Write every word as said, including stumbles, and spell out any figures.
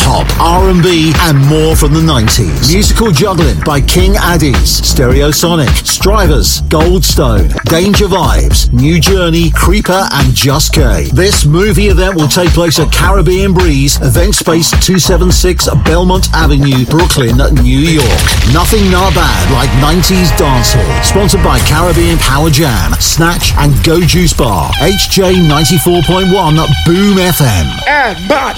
hip-hop, R and B, and more from the nineties. Musical juggling by King Addies, Stereosonic, Strivers, Goldstone, Danger Vibes, New Journey, Creeper, and Just K. This movie event will take place at Caribbean Breeze, Event Space two seventy-six, Belmont Avenue, Brooklyn, New York. Nothing not bad like nineties dancehall. Sponsored by Caribbean Power Jam, Snatch, and Go Juice Bar. H J ninety-four point one Boom F M. Everybody,